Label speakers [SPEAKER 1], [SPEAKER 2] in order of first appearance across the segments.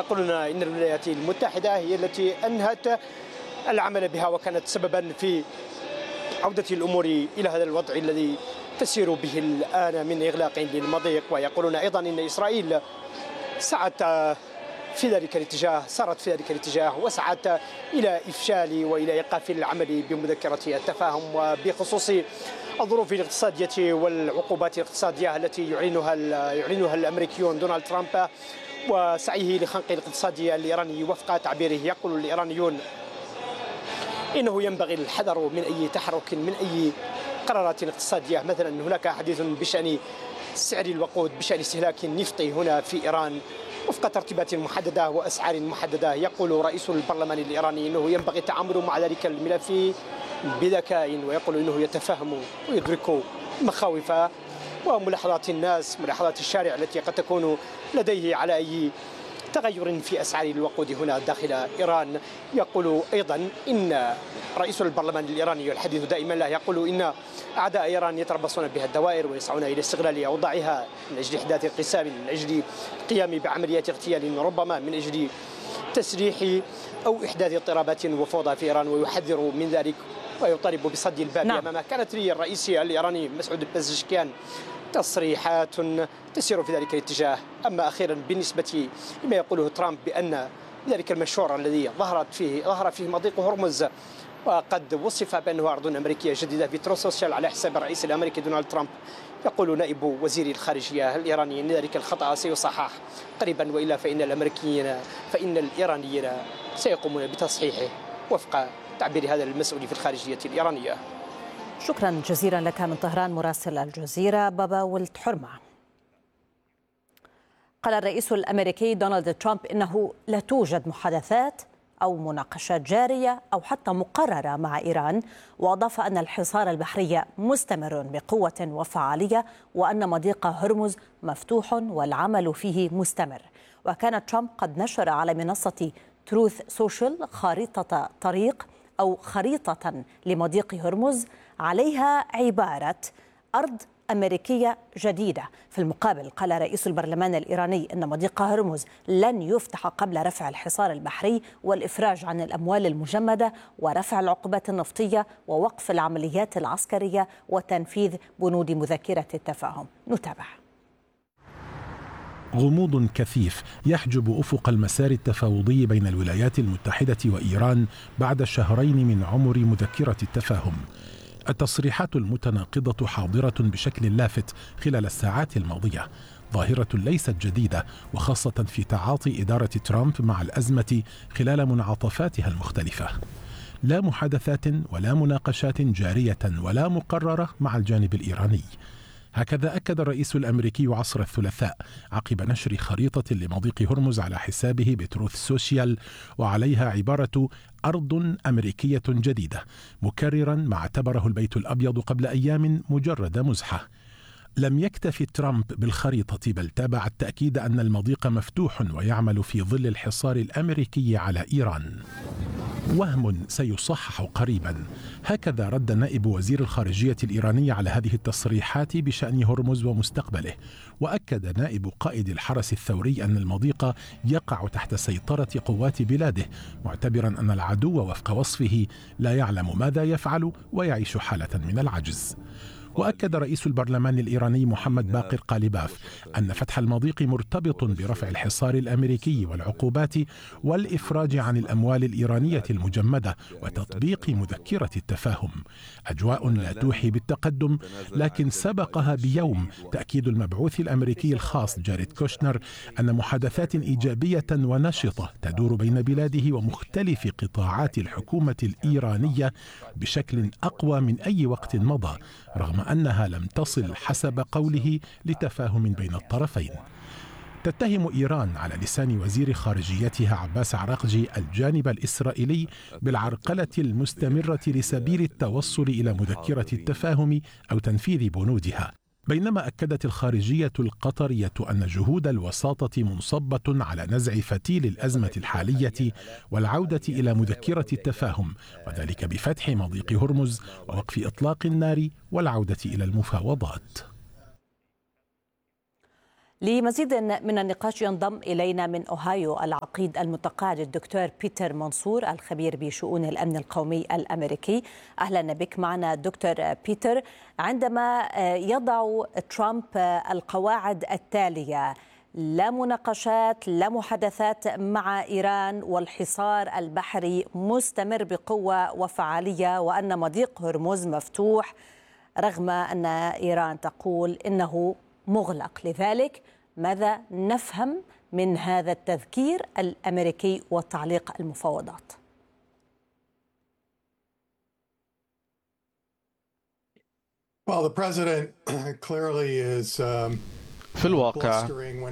[SPEAKER 1] ويقولون إن الولايات المتحدة هي التي أنهت العمل بها وكانت سببا في عودة الأمور إلى هذا الوضع الذي تسير به الآن من إغلاق للمضيق. ويقولون أيضا إن إسرائيل سعت في ذلك الاتجاه، سارت في ذلك الاتجاه وسعت إلى إفشال وإلى إيقاف العمل بمذكرة التفاهم وبخصوص الظروف الاقتصادية والعقوبات الاقتصادية التي يعلنها الأمريكيون دونالد ترامب وسعيه لخنق الاقتصاد الإيراني. وفق تعبيره يقول الإيرانيون إنه ينبغي الحذر من أي تحرك من أي قرارات اقتصادية. مثلا هناك حديث بشأن سعر الوقود، بشأن استهلاك النفط هنا في إيران وفق ترتيبات محددة وأسعار محددة. يقول رئيس البرلمان الإيراني أنه ينبغي التعامل مع ذلك الملف بذكاء، ويقول أنه يتفهم ويدرك مخاوف وملاحظات الناس، ملاحظات الشارع التي قد تكون لديه على أي تغير في أسعار الوقود هنا داخل إيران. يقول أيضا إن رئيس البرلمان الإيراني الحديث دائما له يقول إن أعداء إيران يتربصون بها الدوائر ويسعون إلى استغلال أوضاعها من أجل إحداث انقسام، من أجل القيام بعمليات اغتيال، ربما من أجل تسريح أو إحداث اضطرابات وفوضى في إيران، ويحذر من ذلك ويطالب بصد الباب أمامه. كانت لي الرئيس الإيراني مسعود بزشكيان تصريحات تسير في ذلك الاتجاه. أما أخيرا بالنسبة لما يقوله ترامب بأن ذلك المشروع الذي ظهر فيه مضيق هرمز وقد وصف بأنه أرض أمريكية جديدة في تروث سوشيال على حساب الرئيس الأمريكي دونالد ترامب، يقول نائب وزير الخارجية الإيراني أن ذلك الخطأ سيصحح قريبا، وإلا فإن الإيرانيين سيقومون بتصحيحه وفق تعبير هذا المسؤول في الخارجية الإيرانية.
[SPEAKER 2] شكرا جزيلا لك من طهران مراسل الجزيرة بابا ولد حرمة. قال الرئيس الأمريكي دونالد ترامب إنه لا توجد محادثات أو مناقشات جارية أو حتى مقررة مع إيران، وأضاف أن الحصار البحري مستمر بقوة وفعالية وأن مضيق هرمز مفتوح والعمل فيه مستمر. وكان ترامب قد نشر على منصة تروث سوشيال خريطة طريق أو خريطة لمضيق هرمز عليها عبارة أرض أمريكية جديدة. في المقابل قال رئيس البرلمان الإيراني أن مضيق هرمز لن يفتح قبل رفع الحصار البحري والإفراج عن الأموال المجمدة ورفع العقوبات النفطية ووقف العمليات العسكرية وتنفيذ بنود مذكرة التفاهم. نتابع.
[SPEAKER 3] غموض كثيف يحجب أفق المسار التفاوضي بين الولايات المتحدة وإيران بعد شهرين من عمر مذكرة التفاهم. التصريحات المتناقضة حاضرة بشكل لافت خلال الساعات الماضية، ظاهرة ليست جديدة وخاصة في تعاطي إدارة ترامب مع الأزمة خلال منعطفاتها المختلفة. لا محادثات ولا مناقشات جارية ولا مقررة مع الجانب الإيراني. هكذا أكد الرئيس الأمريكي عصر الثلاثاء عقب نشر خريطة لمضيق هرمز على حسابه بتروث سوشيال وعليها عبارة أرض أمريكية جديدة، مكررا ما اعتبره البيت الأبيض قبل أيام مجرد مزحة. لم يكتف ترامب بالخريطة بل تابع التأكيد أن المضيق مفتوح ويعمل في ظل الحصار الأمريكي على إيران. وهم سيصحح قريبا، هكذا رد نائب وزير الخارجية الإيراني على هذه التصريحات بشأن هرمز ومستقبله. وأكد نائب قائد الحرس الثوري أن المضيق يقع تحت سيطرة قوات بلاده، معتبرا أن العدو وفق وصفه لا يعلم ماذا يفعل ويعيش حالة من العجز. وأكد رئيس البرلمان الإيراني محمد باقر قالباف أن فتح المضيق مرتبط برفع الحصار الأمريكي والعقوبات والإفراج عن الأموال الإيرانية المجمدة وتطبيق مذكرة التفاهم. أجواء لا توحي بالتقدم، لكن سبقها بيوم تأكيد المبعوث الأمريكي الخاص جاريد كوشنر أن محادثات إيجابية ونشطة تدور بين بلاده ومختلف قطاعات الحكومة الإيرانية بشكل أقوى من أي وقت مضى، رغم أنها لم تصل حسب قوله لتفاهم بين الطرفين. تتهم إيران على لسان وزير خارجيتها عباس عراقجي الجانب الإسرائيلي بالعرقلة المستمرة لسبيل التوصل إلى مذكرة التفاهم أو تنفيذ بنودها، بينما أكدت الخارجية القطرية أن جهود الوساطة منصبة على نزع فتيل الأزمة الحالية والعودة إلى مذكرة التفاهم، وذلك بفتح مضيق هرمز ووقف إطلاق النار والعودة إلى المفاوضات.
[SPEAKER 2] لمزيد من النقاش ينضم إلينا من أوهايو العقيد المتقاعد الدكتور بيتر منصور الخبير بشؤون الأمن القومي الأمريكي. أهلا بك معنا دكتور بيتر. عندما يضع ترامب القواعد التالية، لا مناقشات لا محادثات مع إيران، والحصار البحري مستمر بقوة وفعالية، وأن مضيق هرمز مفتوح رغم أن إيران تقول إنه مغلق، لذلك ماذا نفهم من هذا التذكير الأمريكي وتعليق المفاوضات؟
[SPEAKER 4] Well, the president clearly is
[SPEAKER 5] في الواقع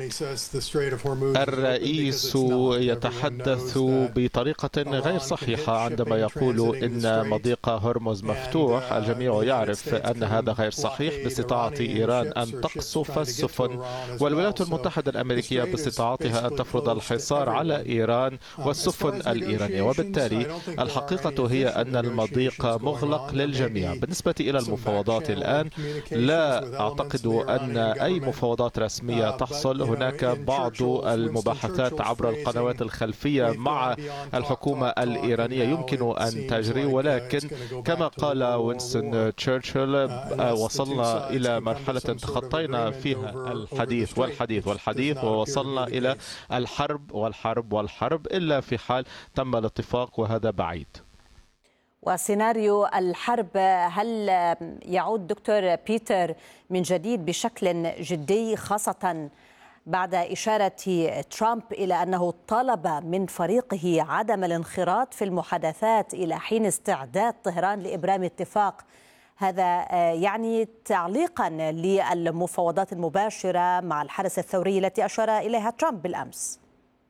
[SPEAKER 5] الرئيس يتحدث بطريقة غير صحيحة عندما يقول إن مضيق هرمز مفتوح. الجميع يعرف أن هذا غير صحيح. باستطاعة إيران أن تقصف السفن، والولايات المتحدة الأمريكية باستطاعتها أن تفرض الحصار على إيران والسفن الإيرانية، وبالتالي الحقيقة هي أن المضيق مغلق للجميع. بالنسبة إلى المفاوضات الآن، لا أعتقد أن أي مفاوضات رسمية تحصل. هناك بعض المباحثات عبر القنوات الخلفية مع الحكومة الإيرانية يمكن أن تجري، ولكن كما قال وينستون تشرشل وصلنا إلى مرحلة تخطينا فيها الحديث والحديث والحديث، ووصلنا إلى الحرب والحرب والحرب إلا في حال تم الاتفاق، وهذا بعيد.
[SPEAKER 2] وسيناريو الحرب هل يعود دكتور بيتر من جديد بشكل جدي، خاصة بعد إشارة ترامب إلى أنه طلب من فريقه عدم الانخراط في المحادثات إلى حين استعداد طهران لإبرام اتفاق؟ هذا يعني تعليقا للمفاوضات المباشرة مع الحرس الثوري التي أشار إليها ترامب بالأمس.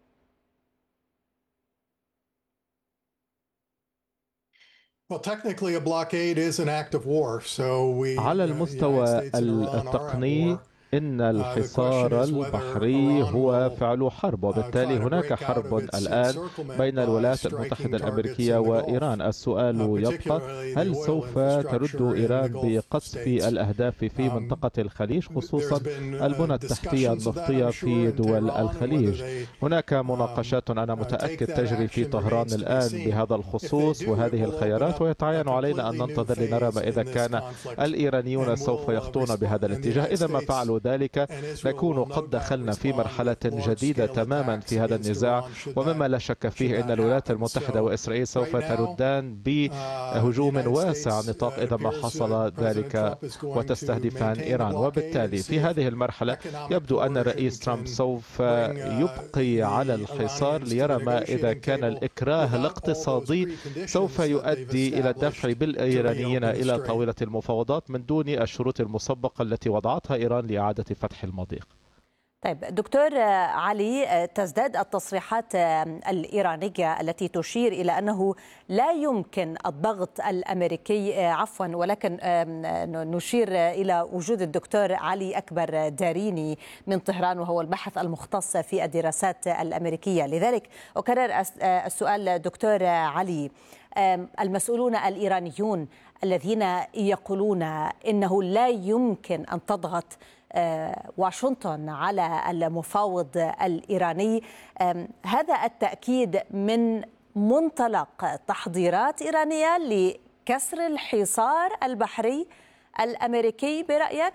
[SPEAKER 5] على المستوى التقني إن الحصار البحري هو فعل حرب، وبالتالي هناك حرب الآن بين الولايات المتحدة الأمريكية وإيران. السؤال يبقى: هل سوف ترد إيران بقصف الأهداف في منطقة الخليج، خصوصا البنى التحتية النفطية في دول الخليج؟ هناك مناقشات أنا متأكد تجري في طهران الآن بهذا الخصوص وهذه الخيارات، ويتعين علينا أن ننتظر لنرى ما إذا كان الإيرانيون سوف يخطون بهذا الاتجاه. إذا ما فعلوا ذلك نكون قد دخلنا في مرحلة جديدة تماما في هذا النزاع، ومما لا شك فيه أن الولايات المتحدة وإسرائيل سوف تردان بهجوم واسع النطاق إذا ما حصل ذلك وتستهدفان إيران. وبالتالي في هذه المرحلة يبدو أن الرئيس ترامب سوف يبقي على الحصار ليرى ما إذا كان الإكراه الاقتصادي سوف يؤدي إلى الدفع بالإيرانيين إلى طاولة المفاوضات من دون الشروط المسبقة التي وضعتها إيران لإعادة فتح المضيق.
[SPEAKER 2] طيب دكتور علي، تزداد التصريحات الإيرانية التي تشير إلى أنه لا يمكن الضغط الأمريكي ولكن نشير إلى وجود الدكتور علي أكبر داريني من طهران، وهو الباحث المختص في الدراسات الأمريكية. لذلك أكرر السؤال دكتور علي: المسؤولون الإيرانيون الذين يقولون إنه لا يمكن أن تضغط واشنطن على المفاوض الإيراني، هذا التأكيد من منطلق تحضيرات إيرانية لكسر الحصار البحري الأمريكي برأيك؟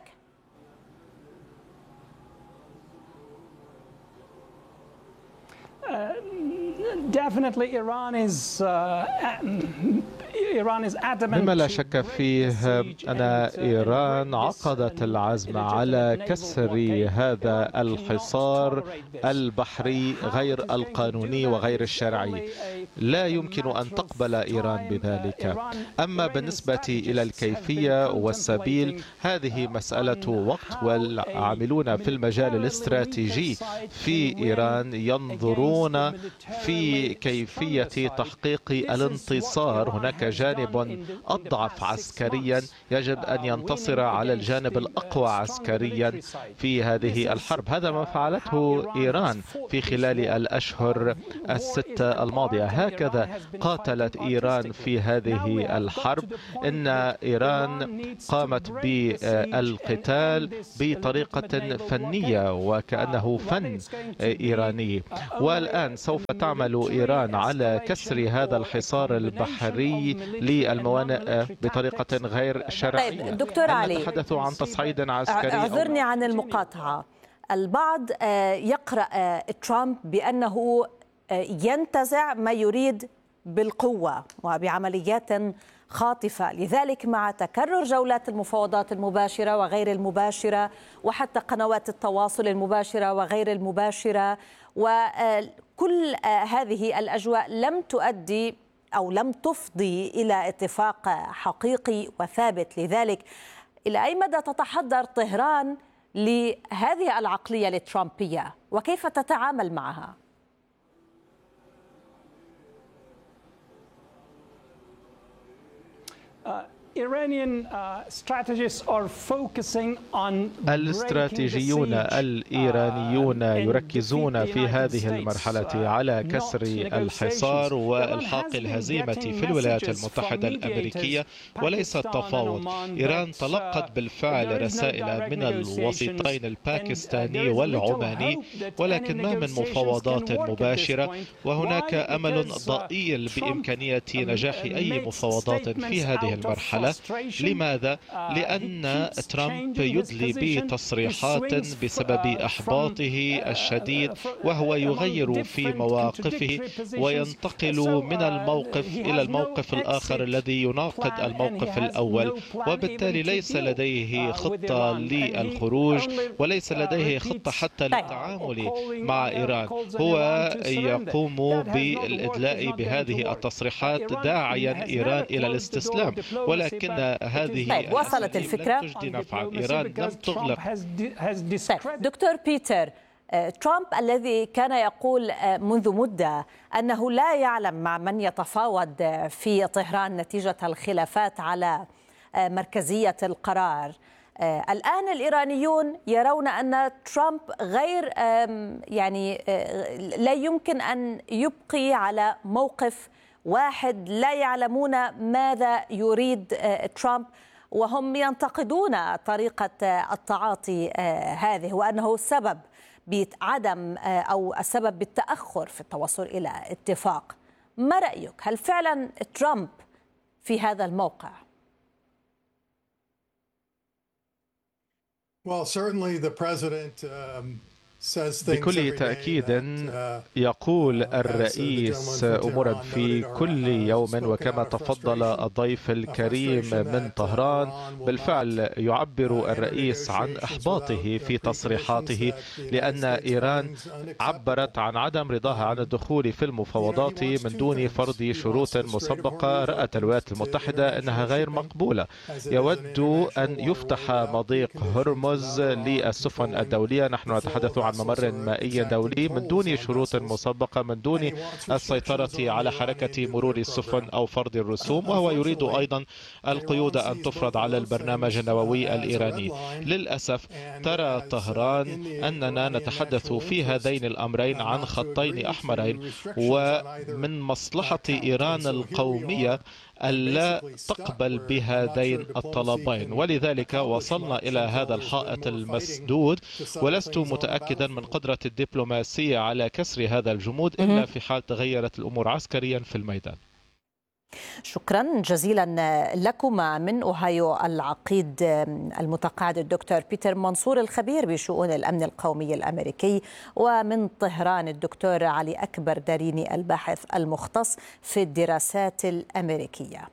[SPEAKER 6] Definitely Iran is
[SPEAKER 5] مما لا شك فيه أن إيران عقدت العزم على كسر هذا الحصار البحري غير القانوني وغير الشرعي. لا يمكن أن تقبل إيران بذلك. أما بالنسبة إلى الكيفية والسبيل هذه مسألة وقت، والعاملون في المجال الاستراتيجي في إيران ينظرون في كيفية تحقيق الانتصار. هناك هناك جانب أضعف عسكريا يجب أن ينتصر على الجانب الأقوى عسكريا في هذه الحرب. هذا ما فعلته إيران في خلال الأشهر الستة الماضية. هكذا قاتلت إيران في هذه الحرب. إن إيران قامت بالقتال بطريقة فنية وكأنه فن إيراني، والآن سوف تعمل إيران على كسر هذا الحصار البحري للموانئ بطريقة غير شرعية.
[SPEAKER 2] طيب دكتور علي،
[SPEAKER 5] نتحدث عن تصعيد عسكري.
[SPEAKER 2] اعذرني عن المقاطعة. البعض يقرأ ترامب بأنه ينتزع ما يريد بالقوة وبعمليات خاطفة، لذلك مع تكرر جولات المفاوضات المباشرة وغير المباشرة وحتى قنوات التواصل المباشرة وغير المباشرة، وكل هذه الأجواء لم تؤدي أو لم تفضي إلى اتفاق حقيقي وثابت. لذلك إلى أي مدى تتحضر طهران لهذه العقلية الترامبية وكيف تتعامل معها؟
[SPEAKER 5] الاستراتيجيون الإيرانيون يركزون في هذه المرحلة على كسر الحصار وإلحاق الهزيمة في الولايات المتحدة الأمريكية وليس التفاوض. إيران تلقت بالفعل رسائل من الوسيطين الباكستاني والعماني، ولكن ما من مفاوضات مباشرة، وهناك أمل ضئيل بإمكانية نجاح أي مفاوضات في هذه المرحلة. لماذا؟ لأن ترامب يدلي بتصريحات بسبب إحباطه الشديد، وهو يغير في مواقفه وينتقل من الموقف إلى الموقف الآخر الذي يناقض الموقف الأول، وبالتالي ليس لديه خطة للخروج وليس لديه خطة حتى للتعامل مع إيران. هو يقوم بالإدلاء بهذه التصريحات داعيا إيران إلى الاستسلام، ولكن هذه
[SPEAKER 2] وصلت الفكرة.
[SPEAKER 5] إيران لم تغلق.
[SPEAKER 2] دكتور بيتر، ترامب الذي كان يقول منذ مدة أنه لا يعلم مع من يتفاوض في طهران نتيجة الخلافات على مركزية القرار، الآن الإيرانيون يرون أن ترامب غير لا يمكن أن يبقي على موقف واحد، لا يعلمون ماذا يريد ترامب، وهم ينتقدون طريقة التعاطي هذه وأنه سبب بعدم أو السبب بالتأخر في التوصل إلى اتفاق. ما رأيك؟ هل فعلا ترامب في هذا الموقع؟
[SPEAKER 4] Well, certainly the president
[SPEAKER 5] بكل تأكيد يقول الرئيس أمورا في كل يوم، وكما تفضل الضيف الكريم من طهران بالفعل يعبر الرئيس عن إحباطه في تصريحاته، لأن إيران عبرت عن عدم رضاها عن الدخول في المفاوضات من دون فرض شروط مسبقة. رأت الولايات المتحدة أنها غير مقبولة. يود أن يفتح مضيق هرمز للسفن الدولية. نحن نتحدث عن ممر مائي دولي من دون شروط مسبقة، من دون السيطرة على حركة مرور السفن أو فرض الرسوم، وهو يريد أيضا القيود أن تفرض على البرنامج النووي الإيراني. للأسف ترى طهران أننا نتحدث في هذين الأمرين عن خطين أحمرين، ومن مصلحة إيران القومية ألا تقبل بهذين الطلبين، ولذلك وصلنا إلى هذا الحائط المسدود، ولست متأكدا من قدرة الدبلوماسية على كسر هذا الجمود إلا في حال تغيرت الأمور عسكريا في الميدان.
[SPEAKER 2] شكرا جزيلا لكما. من أوهايو العقيد المتقاعد الدكتور بيتر منصور الخبير بشؤون الأمن القومي الأمريكي، ومن طهران الدكتور علي أكبر داريني الباحث المختص في الدراسات الأمريكية.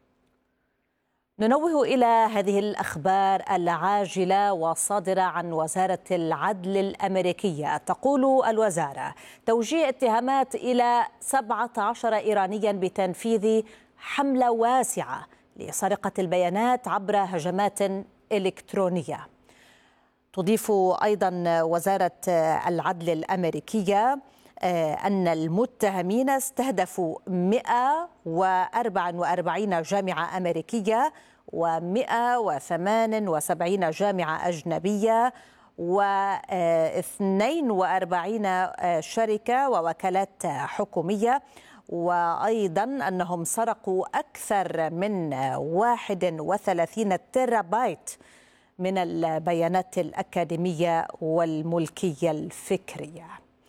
[SPEAKER 2] ننوه إلى هذه الأخبار العاجلة وصادرة عن وزارة العدل الأمريكية. تقول الوزارة توجيه اتهامات إلى 17 إيرانيا بتنفيذ حملة واسعة لسرقة البيانات عبر هجمات إلكترونية. تضيف أيضا وزارة العدل الأمريكية أن المتهمين استهدفوا 144 جامعة أمريكية و178 جامعة أجنبية و42 شركة ووكالات حكومية، وأيضا أنهم سرقوا أكثر من 31 تيرابايت من البيانات الأكاديمية والملكية الفكرية.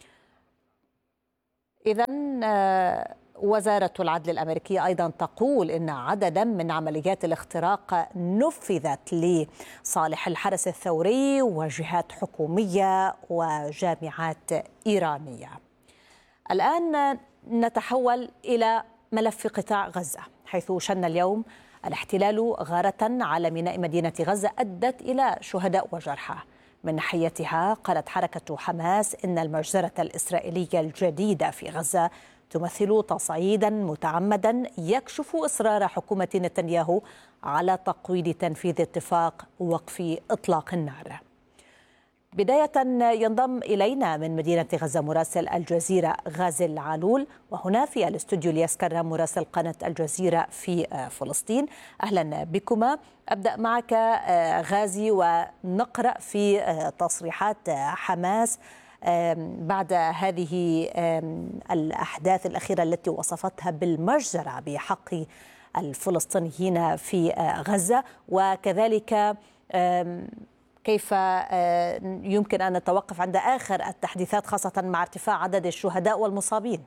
[SPEAKER 2] إذن وزارة العدل الأمريكية أيضا تقول إن عددا من عمليات الاختراق نفذت لصالح الحرس الثوري وجهات حكومية وجامعات إيرانية. الآن نتحول إلى ملف قطاع غزة، حيث شن اليوم الاحتلال غارة على ميناء مدينة غزة أدت إلى شهداء وجرحى. من ناحيتها قالت حركة حماس إن المجزرة الإسرائيلية الجديدة في غزة تمثل تصعيدا متعمدا يكشف إصرار حكومة نتنياهو على تقويض تنفيذ اتفاق وقف إطلاق النار. بداية ينضم إلينا من مدينة غزة مراسل الجزيرة غازي العلول، وهنا في الاستوديو الياس كرام مراسل قناة الجزيرة في فلسطين. أهلا بكما. أبدأ معك غازي ونقرأ في تصريحات حماس بعد هذه الأحداث الأخيرة التي وصفتها بالمجزرة بحق الفلسطينيين في غزة، وكذلك كيف يمكن أن نتوقف عند آخر التحديثات خاصة مع ارتفاع عدد الشهداء والمصابين؟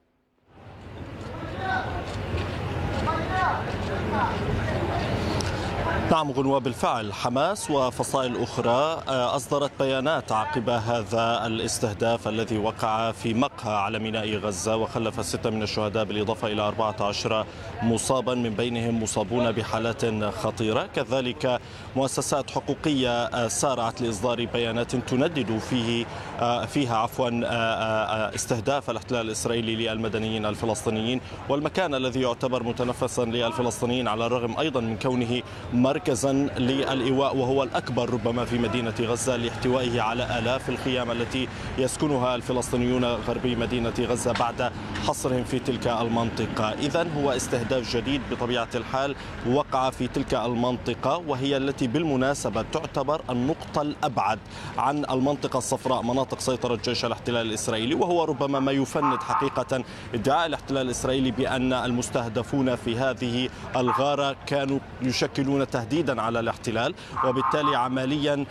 [SPEAKER 7] نعم غنوة، بالفعل حماس وفصائل أخرى أصدرت بيانات عقب هذا الاستهداف الذي وقع في مقهى على ميناء غزة وخلف 6 من الشهداء بالإضافة إلى 14 مصابا، من بينهم مصابون بحالات خطيرة. كذلك مؤسسات حقوقية سارعت لإصدار بيانات تندد فيها استهداف الاحتلال الإسرائيلي للمدنيين الفلسطينيين والمكان الذي يعتبر متنفسا للفلسطينيين، على الرغم أيضا من كونه مركزا للإيواء وهو الأكبر ربما في مدينة غزة لاحتوائه على آلاف الخيام التي يسكنها الفلسطينيون غربي مدينة غزة بعد حصرهم في تلك المنطقة. إذن هو استهداف جديد بطبيعة الحال وقع في تلك المنطقة، وهي التي بالمناسبة تعتبر النقطة الأبعد عن المنطقة الصفراء، مناطق سيطرة جيش الاحتلال الإسرائيلي، وهو ربما ما يفند حقيقة ادعاء الاحتلال الإسرائيلي بأن المستهدفون في هذه الغارة كانوا يشكلون تهديدا على الاحتلال. وبالتالي عمليا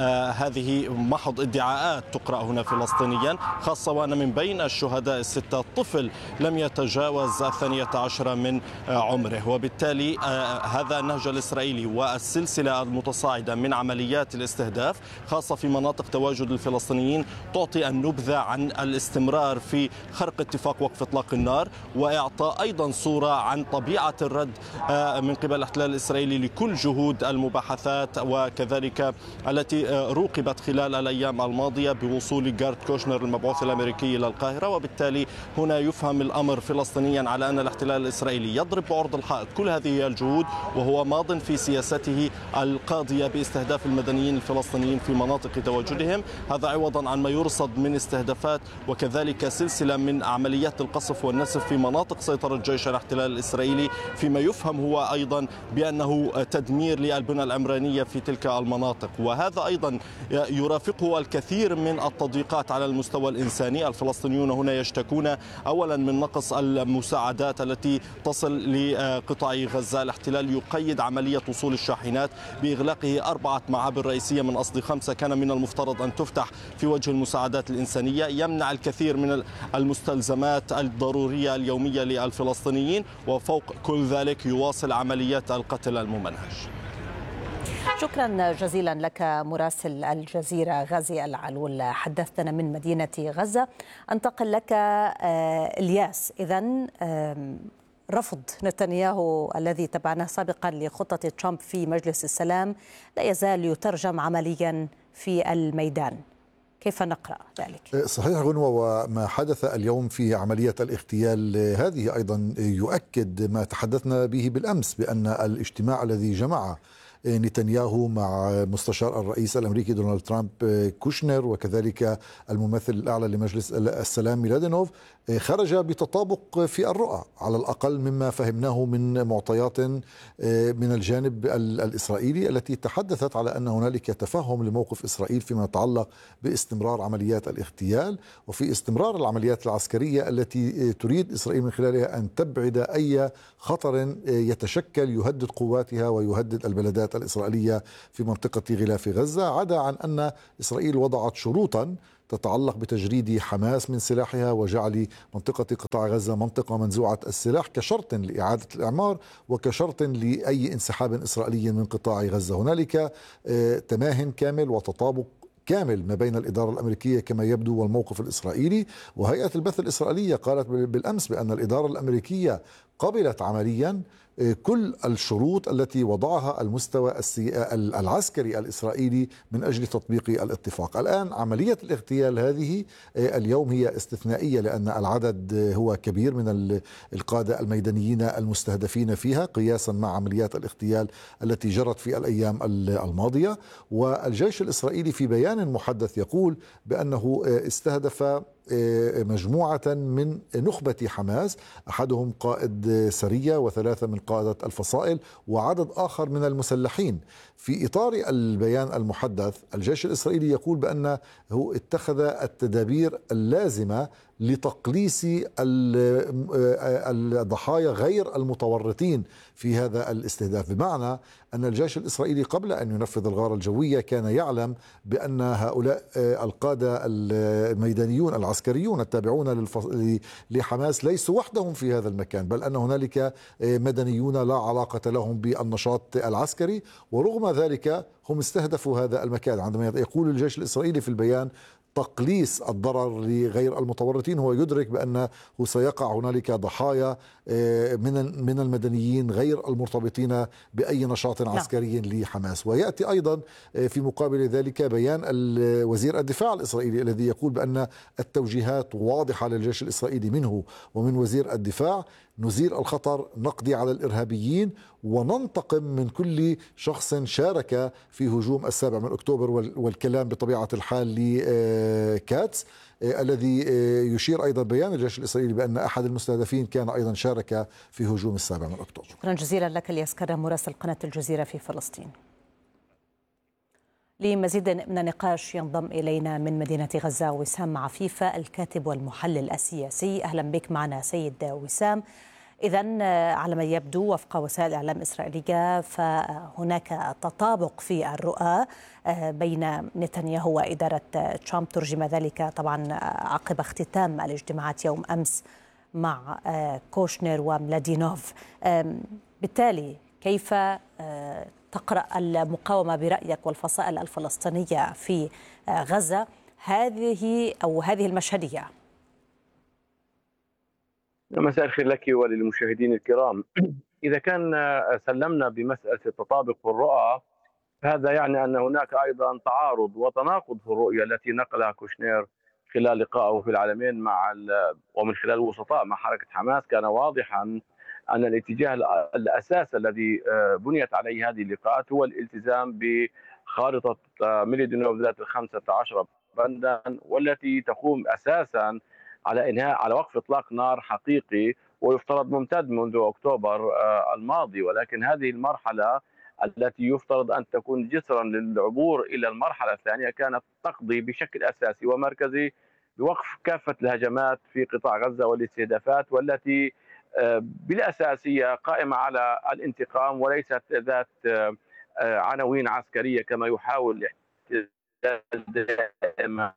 [SPEAKER 7] هذه محض ادعاءات تقرأ هنا فلسطينيا، خاصة وأن من بين الشهداء 6 طفل لم يتجاوز 12 من عمره. وبالتالي هذا النهج الإسرائيلي والسلسلة المتصاعدة من عمليات الاستهداف خاصة في مناطق تواجد الفلسطينيين تعطي النبذة عن الاستمرار في خرق اتفاق وقف إطلاق النار، وإعطاء أيضا صورة عن طبيعة الرد من قبل الاحتلال الإسرائيلي لكل جهود المباحثات وكذلك التي روقبت خلال الأيام الماضية بوصول جارد كوشنر المبعوث الأمريكي إلى القاهرة. وبالتالي هنا يفهم الأمر فلسطينيا على أن الاحتلال الإسرائيلي يضرب بعرض الحائط كل هذه الجهود، وهو ماض في سياسته القاضية باستهداف المدنيين الفلسطينيين في مناطق تواجدهم، هذا عوضا عن ما يرصد من استهدافات وكذلك سلسلة من عمليات القصف والنسف في مناطق سيطرة جيش الاحتلال الإسرائيلي، فيما يفهم هو أيضا بأنه تدمير للبنى العمرانية في تلك المناطق. وهذا أيضا يرافقه الكثير من التضييقات على المستوى الإنساني. الفلسطينيون هنا يشتكون أولا من نقص المساعدات التي تصل لقطاع غزة. الاحتلال يقيد عملية وصول الشاحنات بإغلاقه 4 معابر رئيسية من أصل 5 كان من المفترض أن تفتح في وجه المساعدات الإنسانية، يمنع الكثير من المستلزمات الضرورية اليومية للفلسطينيين، وفوق كل ذلك يواصل عمليات القتل الممنهج.
[SPEAKER 2] شكرا جزيلا لك مراسل الجزيرة غازي العلول، حدثتنا من مدينة غزة. أنتقل لك الياس. إذن رفض نتنياهو الذي تبعناه سابقا لخطة ترامب في مجلس السلام لا يزال يترجم عمليا في الميدان، كيف نقرأ ذلك؟
[SPEAKER 8] صحيح غنوة، وما حدث اليوم في عملية الاغتيال هذه أيضا يؤكد ما تحدثنا به بالأمس، بأن الاجتماع الذي جمع نتنياهو مع مستشار الرئيس الأمريكي دونالد ترامب كوشنر، وكذلك الممثل الأعلى لمجلس السلام ميلادينوف، خرج بتطابق في الرؤى على الأقل مما فهمناه من معطيات من الجانب الإسرائيلي التي تحدثت على أن هنالك تفهم لموقف إسرائيل فيما يتعلق باستمرار عمليات الاغتيال وفي استمرار العمليات العسكرية التي تريد إسرائيل من خلالها أن تبعد أي خطر يتشكل يهدد قواتها ويهدد البلدات الإسرائيلية في منطقة غلاف غزة، عدا عن أن إسرائيل وضعت شروطا تتعلق بتجريد حماس من سلاحها وجعل منطقة قطاع غزة منطقة منزوعة السلاح كشرط لإعادة الإعمار وكشرط لأي انسحاب إسرائيلي من قطاع غزة. هنالك تماهن كامل وتطابق كامل ما بين الإدارة الأمريكية كما يبدو والموقف الإسرائيلي. وهيئة البث الإسرائيلية قالت بالأمس بأن الإدارة الأمريكية قبلت عمليا كل الشروط التي وضعها المستوى العسكري الإسرائيلي من أجل تطبيق الاتفاق. الآن عملية الاغتيال هذه اليوم هي استثنائية لأن العدد هو كبير من القادة الميدانيين المستهدفين فيها قياسا مع عمليات الاغتيال التي جرت في الأيام الماضية. والجيش الإسرائيلي في بيان محدث يقول بأنه استهدف مجموعة من نخبة حماس، أحدهم قائد سرية و3 من قادة الفصائل وعدد آخر من المسلحين. في إطار البيان المحدث الجيش الإسرائيلي يقول بأنه اتخذ التدابير اللازمة لتقليص الضحايا غير المتورطين في هذا الاستهداف، بمعنى أن الجيش الإسرائيلي قبل أن ينفذ الغارة الجوية كان يعلم بأن هؤلاء القادة الميدانيون العسكريون التابعون لحماس ليسوا وحدهم في هذا المكان، بل أن هنالك مدنيون لا علاقة لهم بالنشاط العسكري، ورغم ذلك هم استهدفوا هذا المكان. عندما يقول الجيش الإسرائيلي في البيان تقليص الضرر لغير المتورطين، هو يدرك بأنه سيقع هنالك ضحايا من المدنيين غير المرتبطين بأي نشاط عسكري لحماس. ويأتي أيضا في مقابل ذلك بيان وزير الدفاع الإسرائيلي الذي يقول بأن التوجيهات واضحة للجيش الإسرائيلي منه ومن وزير الدفاع: نزيل الخطر، نقضي على الإرهابيين، وننتقم من كل شخص شارك في هجوم 7 أكتوبر. والكلام بطبيعة الحال لكاتس الذي يشير أيضا بيان الجيش الإسرائيلي بأن أحد المستهدفين كان أيضا شارك في هجوم 7 أكتوبر.
[SPEAKER 2] شكرا جزيلا لك الياسكر، مراسل قناة الجزيرة في فلسطين. لمزيد من النقاش ينضم إلينا من مدينة غزة وسام عفيفة الكاتب والمحلل السياسي. أهلا بك معنا سيد وسام. إذن على ما يبدو وفق وسائل إعلام إسرائيلية فهناك تطابق في الرؤى بين نتنياهو وإدارة ترامب، ترجم ذلك طبعا عقب اختتام الاجتماعات يوم أمس مع كوشنر وميلادينوف. بالتالي كيف تقرأ المقاومة برأيك والفصائل الفلسطينية في غزة هذه المشهدية؟
[SPEAKER 9] مساء الخير لك وللمشاهدين الكرام. إذا كان سلمنا بمسألة التطابق في الرؤى، هذا يعني أن هناك أيضا تعارض وتناقض في الرؤية التي نقلها كوشنير خلال لقائه في العالمين ومن خلال الوسطاء مع حركة حماس. كان واضحا أن الاتجاه الأساس الذي بنيت عليه هذه اللقاءات هو الالتزام بخارطة ميلادينوف ذات 15 بندا، والتي تقوم أساسا على وقف إطلاق نار حقيقي ويفترض ممتد منذ أكتوبر الماضي. ولكن هذه المرحلة التي يفترض أن تكون جسرا للعبور إلى المرحلة الثانية كانت تقضي بشكل أساسي ومركزي بوقف كافة الهجمات في قطاع غزة والاستهدافات، والتي بالأساسية قائمة على الانتقام وليست ذات عناوين عسكرية كما يحاول دائما.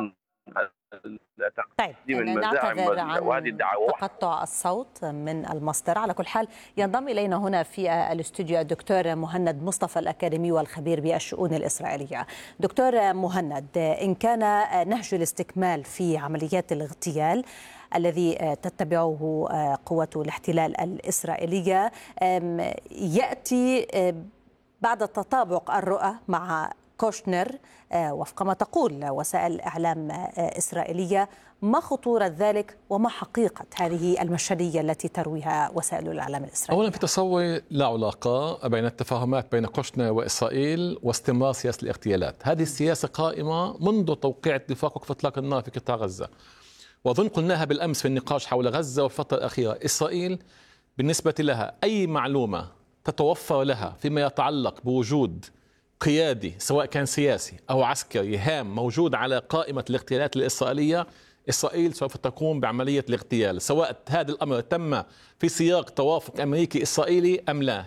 [SPEAKER 2] طيب نعتذر عن تقطع الصوت من المصدر. على كل حال ينضم إلينا هنا في الاستوديو الدكتور مهند مصطفى الأكاديمي والخبير بالشؤون الإسرائيلية. دكتور مهند، إن كان نهج الاستكمال في عمليات الاغتيال الذي تتبعه قوات الاحتلال الإسرائيلية يأتي بعد تطابق الرؤى مع كوشنر وفق ما تقول وسائل إعلام إسرائيلية. ما خطورة ذلك وما حقيقة هذه المشهدية التي ترويها وسائل الإعلام الإسرائيلية؟
[SPEAKER 10] أولا في تصوري لا علاقة بين التفاهمات بين كوشنر وإسرائيل واستمرار سياسة الاغتيالات. هذه السياسة قائمة منذ توقيع اتفاق وقف إطلاق النار في قطاع غزة، وأظن قلناها بالأمس في النقاش حول غزة والفترة الأخيرة. إسرائيل بالنسبة لها أي معلومة تتوفر لها فيما يتعلق بوجود قيادي سواء كان سياسي أو عسكري هام موجود على قائمة الاغتيالات الإسرائيلية، إسرائيل سوف تقوم بعملية الاغتيال، سواء هذا الأمر تم في سياق توافق أمريكي إسرائيلي أم لا.